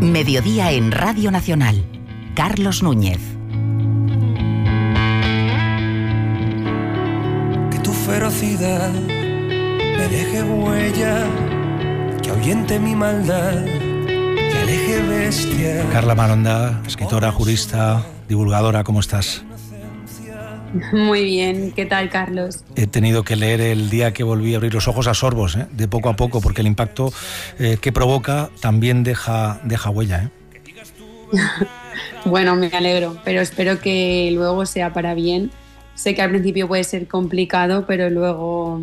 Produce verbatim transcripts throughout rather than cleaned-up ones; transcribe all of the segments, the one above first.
Mediodía en Radio Nacional. Carlos Núñez. Que tu ferocidad me deje huella, que ahuyente mi maldad, que aleje bestia. Carla Maronda, escritora, jurista, divulgadora, ¿cómo estás? Muy bien, ¿qué tal, Carlos? He tenido que leer el día que volví a abrir los ojos a sorbos, ¿eh? de poco a poco, porque el impacto eh, que provoca también deja, deja huella. ¿eh? Bueno, me alegro, pero espero que luego sea para bien. Sé que al principio puede ser complicado, pero luego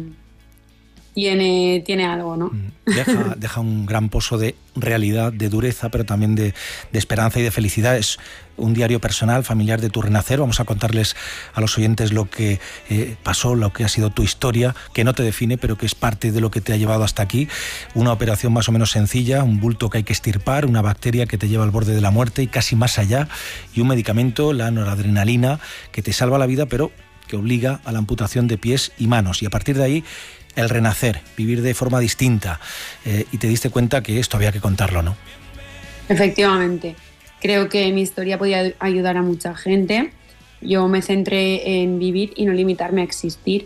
tiene, tiene algo, ¿no? Deja, deja un gran pozo de realidad, de dureza, pero también de, de esperanza y de felicidad. Es un diario personal, familiar de tu renacer. Vamos a contarles a los oyentes lo que eh, pasó, lo que ha sido tu historia, que no te define, pero que es parte de lo que te ha llevado hasta aquí. Una operación más o menos sencilla, un bulto que hay que extirpar, una bacteria que te lleva al borde de la muerte y casi más allá, y un medicamento, la noradrenalina, que te salva la vida, pero que obliga a la amputación de pies y manos. Y a partir de ahí, el renacer, vivir de forma distinta, eh, y te diste cuenta que esto había que contarlo, ¿no? Efectivamente. Creo que mi historia podía ayudar a mucha gente. Yo me centré en vivir y no limitarme a existir.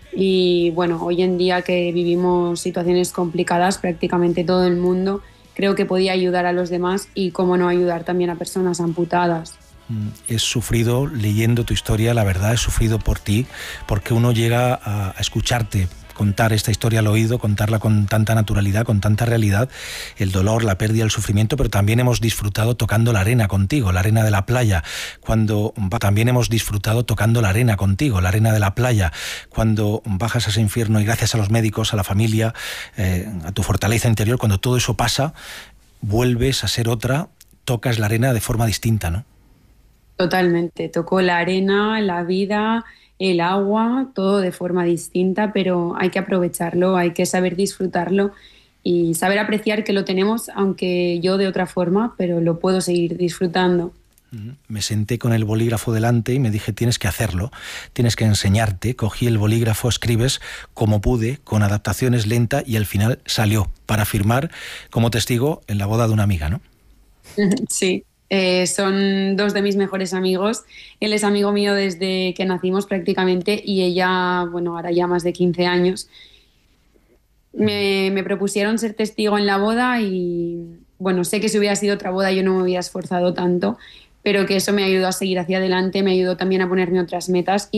Y bueno, hoy en día que vivimos situaciones complicadas, prácticamente todo el mundo, creo que podía ayudar a los demás y cómo no ayudar también a personas amputadas. He sufrido leyendo tu historia, la verdad, he sufrido por ti, porque uno llega a escucharte contar esta historia al oído, contarla con tanta naturalidad, con tanta realidad, el dolor, la pérdida, el sufrimiento, pero también hemos disfrutado tocando la arena contigo, la arena de la playa, cuando también hemos disfrutado tocando la arena contigo, la arena de la playa, cuando bajas a ese infierno y gracias a los médicos, a la familia, eh, a tu fortaleza interior, cuando todo eso pasa, vuelves a ser otra, tocas la arena de forma distinta, ¿no? Totalmente, tocó la arena, la vida, el agua, todo de forma distinta, pero hay que aprovecharlo, hay que saber disfrutarlo y saber apreciar que lo tenemos, aunque yo de otra forma, pero lo puedo seguir disfrutando. Me senté con el bolígrafo delante y me dije, tienes que hacerlo, tienes que enseñarte. Cogí el bolígrafo, escribes como pude, con adaptaciones lenta, y al final salió para firmar como testigo en la boda de una amiga, ¿no? Sí. Eh, son dos de mis mejores amigos. Él es amigo mío desde que nacimos prácticamente y ella, bueno, ahora ya más de quince años. Me, me propusieron ser testigo en la boda y, bueno, sé que si hubiera sido otra boda yo no me hubiera esforzado tanto, pero que eso me ayudó a seguir hacia adelante, me ayudó también a ponerme otras metas. Y